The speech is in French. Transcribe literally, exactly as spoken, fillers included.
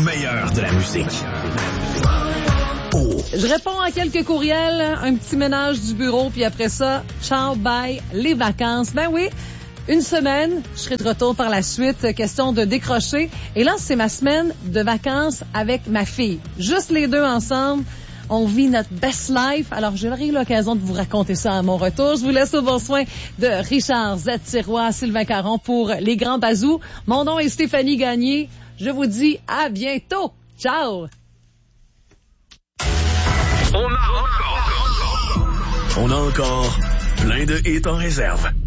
meilleur de la musique. Oh. Je réponds à quelques courriels, un petit ménage du bureau, puis après ça, ciao, bye, les vacances. Ben oui, une semaine, je serai de retour par la suite, question de décrocher. Et là, c'est ma semaine de vacances avec ma fille. Juste les deux ensemble. On vit notre best life. Alors, j'aurai eu l'occasion de vous raconter ça à mon retour. Je vous laisse au bon soin de Richard Z. Sirois, Sylvain Caron pour Les Grands Bazous. Mon nom est Stéphanie Gagné. Je vous dis à bientôt. Ciao! On a encore, on a encore plein de hits en réserve.